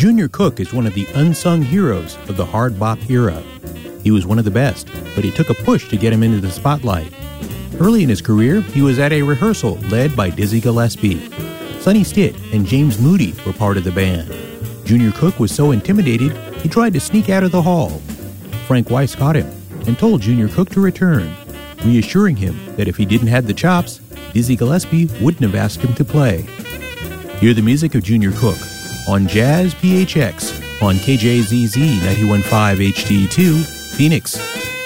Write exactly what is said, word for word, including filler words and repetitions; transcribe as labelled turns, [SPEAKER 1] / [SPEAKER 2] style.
[SPEAKER 1] Junior Cook is one of the unsung heroes of the hard bop era. He was one of the best, but it took a push to get him into the spotlight. Early in his career, he was at a rehearsal led by Dizzy Gillespie. Sonny Stitt and James Moody were part of the band. Junior Cook was so intimidated, he tried to sneak out of the hall. Frank Weiss caught him and told Junior Cook to return, reassuring him that if he didn't have the chops, Dizzy Gillespie wouldn't have asked him to play. Hear the music of Junior Cook on Jazz P H X on K J Z Z ninety-one point five H D two, Phoenix.